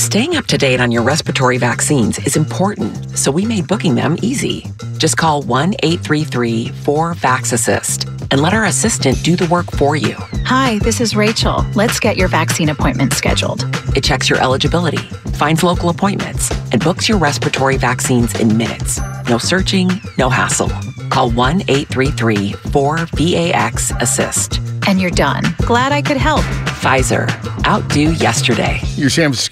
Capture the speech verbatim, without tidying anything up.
Staying up to date on your respiratory vaccines is important, so we made booking them easy. Just call one eight three three, four, VAX-ASSIST and let our assistant do the work for you. Hi, this is Rachel. Let's get your vaccine appointment scheduled. It checks your eligibility, finds local appointments, and books your respiratory vaccines in minutes. No searching, no hassle. Call one eight three three, four, VAX-ASSIST. And you're done. Glad I could help. Pfizer. Outdo yesterday. Your San